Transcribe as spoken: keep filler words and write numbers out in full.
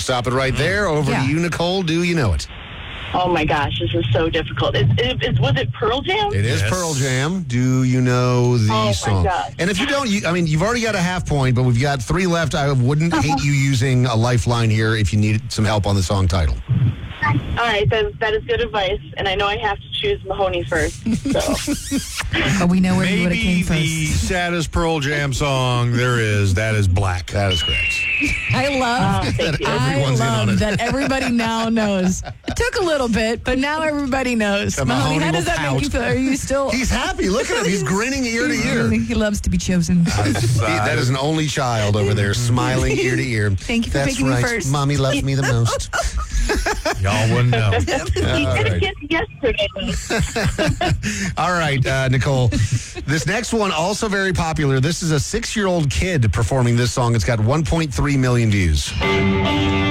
stop it right there. Over Yeah. to you, Nicole. Do you know it? Oh my gosh, this is so difficult. Is, is, was it Pearl Jam? It is Yes. Pearl Jam. Do you know the Oh, my song? gosh. And if you don't, you, I mean, you've already got a half point, but we've got three left. I wouldn't hate you using a lifeline here if you need some help on the song title. All right, that, that is good advice, and I know I have to choose Mahoney first. So But we know where he would have Maybe came the first. saddest Pearl Jam song there is, that is Black. That is correct. I love uh, thank you. I Everyone's in on love it. that everybody now knows. It took a little bit, but now everybody knows. The Mahoney, Mahoney how does will that pout. make you feel? Are you still... He's happy. Look at him. He's grinning ear to ear. He loves to be chosen. He- that is an only child over there, smiling ear to ear. Thank you for That's picking me right. first. Mommy loves me the most. Y'all wouldn't know. He All did right. it yesterday. All right, uh, Nicole. This next one, also very popular. This is a six-year-old kid performing this song. It's got one point three million views.